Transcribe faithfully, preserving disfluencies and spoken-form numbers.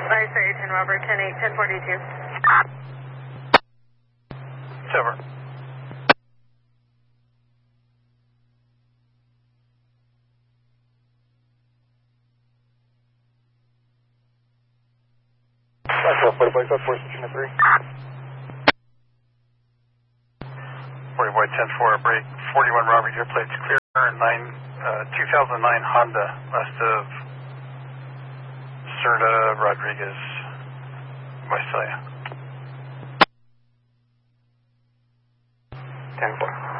Sorry, sorry, ten Robert, ten eight, ten forty-two. It's over. forty boy, code four six three. forty boy, ten four, break forty-one Robert, your plate's clear, nine, uh, two thousand nine Honda, west of Serta Rodriguez, Visalia. ten four.